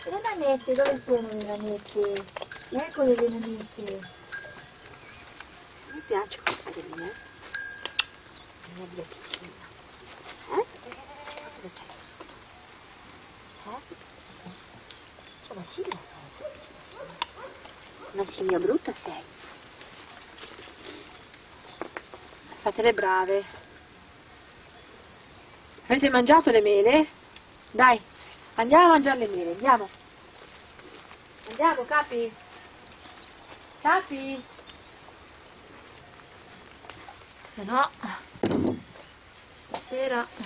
E le nanette, dove sono le nanette? Eccole le nanette. Mi piace questa griglia. Non è via vicina. Cosa c'è? Una scimmia sei. Una scimmia brutta sei. Fate le brave. Avete mangiato le mele? Dai, andiamo a mangiare le mele, andiamo. Andiamo, Capi. Capi. Se no, stasera